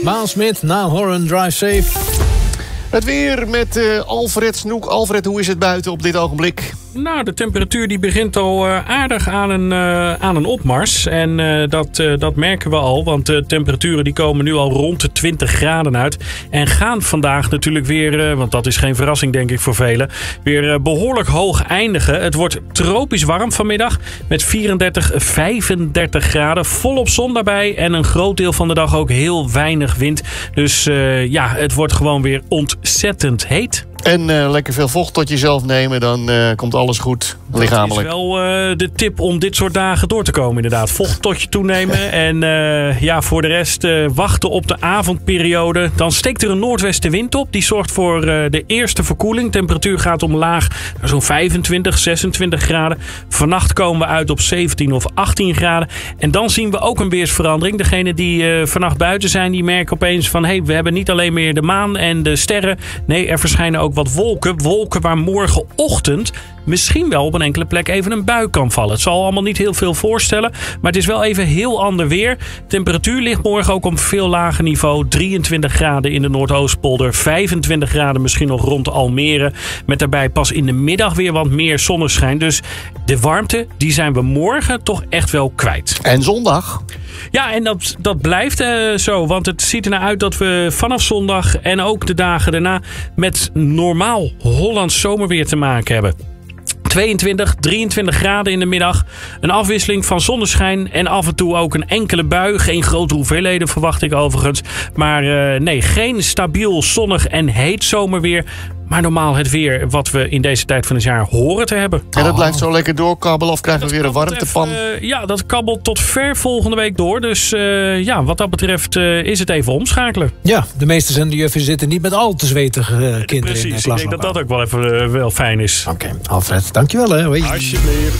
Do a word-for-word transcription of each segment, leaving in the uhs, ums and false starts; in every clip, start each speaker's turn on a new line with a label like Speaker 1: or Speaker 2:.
Speaker 1: Miles Smith na Horan Drive Safe.
Speaker 2: Het weer met uh, Alfred Snoek. Alfred, hoe is het buiten op dit ogenblik?
Speaker 3: Nou, de temperatuur die begint al uh, aardig aan een, uh, aan een opmars. En uh, dat, uh, dat merken we al. Want de temperaturen die komen nu al rond de twintig graden uit. En gaan vandaag natuurlijk weer, uh, want dat is geen verrassing denk ik voor velen, weer uh, behoorlijk hoog eindigen. Het wordt tropisch warm vanmiddag met vierendertig, vijfendertig graden. Volop zon daarbij en een groot deel van de dag ook heel weinig wind. Dus uh, ja, het wordt gewoon weer ontzettend heet.
Speaker 2: En uh, lekker veel vocht tot jezelf nemen, dan uh, komt alles goed lichamelijk.
Speaker 3: Dat is wel uh, de tip om dit soort dagen door te komen inderdaad. Vocht tot je toenemen en uh, ja, voor de rest uh, wachten op de avondperiode. Dan steekt er een noordwestenwind op. Die zorgt voor uh, de eerste verkoeling. De temperatuur gaat omlaag naar zo'n vijfentwintig, zesentwintig graden. Vannacht komen we uit op zeventien of achttien graden. En dan zien we ook een weersverandering. Degenen die uh, vannacht buiten zijn, die merken opeens van, hé, hey, we hebben niet alleen meer de maan en de sterren. Nee, er verschijnen ook wat wolken. Wolken waar morgenochtend misschien wel op een enkele plek even een bui kan vallen. Het zal allemaal niet heel veel voorstellen, maar het is wel even heel ander weer. Temperatuur ligt morgen ook op een veel lager niveau. drieëntwintig graden in de Noordoostpolder, vijfentwintig graden misschien nog rond Almere. Met daarbij pas in de middag weer wat meer zonneschijn. Dus de warmte, die zijn we morgen toch echt wel kwijt.
Speaker 2: En zondag?
Speaker 3: Ja, en dat, dat blijft uh, zo. Want het ziet er naar uit dat we vanaf zondag en ook de dagen daarna met normaal Hollands zomerweer te maken hebben. tweeëntwintig, drieëntwintig graden in de middag. Een afwisseling van zonneschijn en af en toe ook een enkele bui. Geen grote hoeveelheden verwacht ik overigens. Maar uh, nee, geen stabiel, zonnig en heet zomerweer. Maar normaal het weer wat we in deze tijd van het jaar horen te hebben.
Speaker 2: En dat blijft zo lekker doorkabbelen of krijgen we weer een warmtepan?
Speaker 3: Even, uh, ja, dat kabbelt tot ver volgende week door. Dus uh, ja, wat dat betreft uh, is het even omschakelen.
Speaker 1: Ja, de meeste zenderjuffen zitten niet met al te zwetige uh, kinderen
Speaker 3: Precies,
Speaker 1: in de
Speaker 3: klas. Ik denk dat dat ook wel even uh, wel fijn is.
Speaker 1: Oké, okay. Alfred, dankjewel hè. Hoi.
Speaker 2: Alsjeblieft.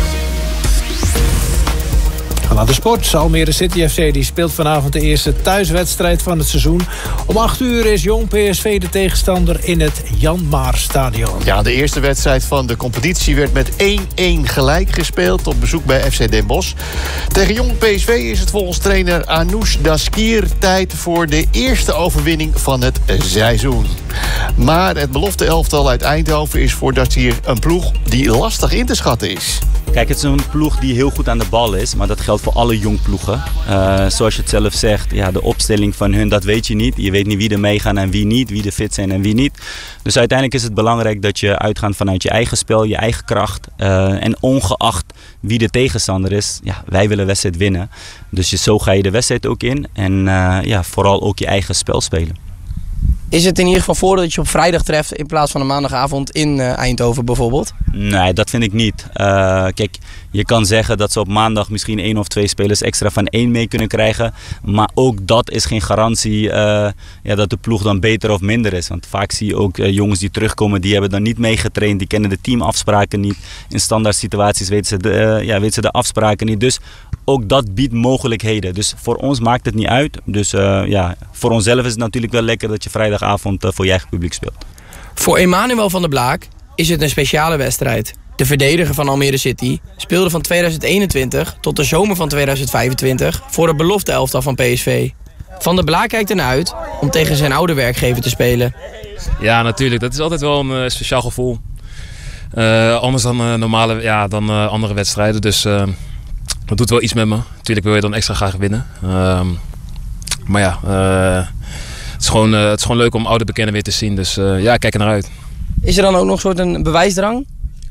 Speaker 1: Naar de sport. Almere City F C die speelt vanavond de eerste thuiswedstrijd van het seizoen. Om acht uur is Jong P S V de tegenstander in het Jan Maar Stadion.
Speaker 2: Ja, de eerste wedstrijd van de competitie werd met één-één gelijk gespeeld op bezoek bij F C Den Bosch. Tegen Jong P S V is het volgens trainer Anoush Daskir tijd voor de eerste overwinning van het seizoen. Maar het belofte elftal uit Eindhoven is voor Daskir een ploeg die lastig in te schatten is.
Speaker 4: Kijk, het is een ploeg die heel goed aan de bal is, maar dat geldt voor alle jong ploegen. Uh, zoals je het zelf zegt, ja, de opstelling van hun, dat weet je niet. Je weet niet wie er meegaan en wie niet, wie er fit zijn en wie niet. Dus uiteindelijk is het belangrijk dat je uitgaat vanuit je eigen spel, je eigen kracht. Uh, en ongeacht wie de tegenstander is, ja, wij willen de wedstrijd winnen. Dus je, zo ga je de wedstrijd ook in en uh, ja, vooral ook je eigen spel spelen.
Speaker 5: Is het in ieder geval voor dat je op vrijdag treft in plaats van een maandagavond in uh, Eindhoven bijvoorbeeld? Nee, dat vind ik niet. Uh, kijk, je kan zeggen dat ze op maandag misschien één of twee spelers extra van één mee kunnen krijgen. Maar ook dat is geen garantie uh, ja, dat de ploeg dan beter of minder is. Want vaak zie je ook uh, jongens die terugkomen, die hebben dan niet meegetraind. Die kennen de teamafspraken niet. In standaard situaties weten ze de, uh, ja, weten ze de afspraken niet. Dus ook dat biedt mogelijkheden. Dus voor ons maakt het niet uit. Dus uh, ja, voor onszelf is het natuurlijk wel lekker dat je vrijdagavond uh, voor je eigen publiek speelt. Voor Emmanuel van der Blaak is het een speciale wedstrijd. De verdediger van Almere City speelde van tweeduizend eenentwintig tot de zomer van tweeduizend vijfentwintig voor de belofte elftal van P S V. Van der Blaak kijkt ernaar uit om tegen zijn oude werkgever te spelen.
Speaker 6: Ja, natuurlijk. Dat is altijd wel een uh, speciaal gevoel. Uh, anders dan uh, normale, ja, dan uh, andere wedstrijden. Dus uh, dat doet wel iets met me. Natuurlijk wil je dan extra graag winnen. Uh, maar ja, uh, het, is gewoon, uh, het is gewoon leuk om oude bekenden weer te zien. Dus uh, ja, ik kijk er naar uit. Is er dan ook nog een soort een bewijsdrang?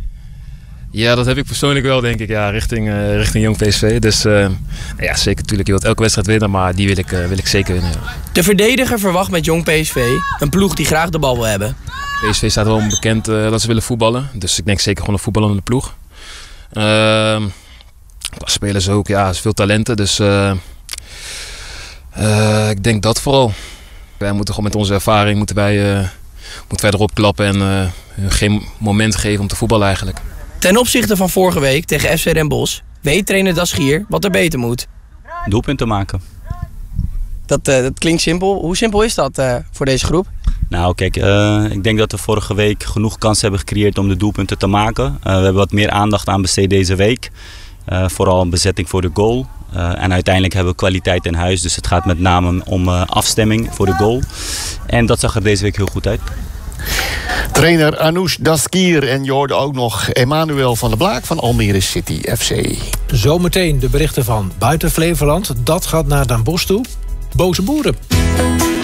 Speaker 6: Ja, dat heb ik persoonlijk wel, denk ik, ja, richting, uh, richting Jong P S V. Dus uh, ja, zeker natuurlijk. Je wilt elke wedstrijd winnen, maar die wil ik, uh, wil ik zeker winnen. Ja. De verdediger verwacht met Jong P S V een ploeg die graag de bal wil hebben. P S V staat wel bekend uh, dat ze willen voetballen. Dus ik denk zeker gewoon een voetballende ploeg. Uh, spelers ook, ja, er is veel talenten. Dus uh, uh, ik denk dat vooral. Wij moeten gewoon met onze ervaring moeten wij, uh, moeten wij erop klappen en uh, hun geen moment geven om te voetballen eigenlijk. Ten opzichte van vorige week tegen F C Den Bosch weet trainer Daskir wat er beter moet. Doelpunten maken. Dat, uh, dat klinkt simpel. Hoe simpel is dat uh, voor deze groep? Nou kijk, uh, ik denk dat we vorige week genoeg kans hebben gecreëerd om de doelpunten te maken. Uh, we hebben wat meer aandacht aan besteed deze week. Uh, vooral een bezetting voor de goal.
Speaker 4: Uh, en uiteindelijk hebben we kwaliteit in huis. Dus het gaat met name om uh, afstemming voor de goal. En dat zag er deze week heel goed uit.
Speaker 2: Trainer Anoush Daskir en je hoorde ook nog Emmanuel van der Blaak van Almere City F C.
Speaker 1: Zometeen de berichten van buiten Flevoland. Dat gaat naar Den Bosch toe. Boze boeren.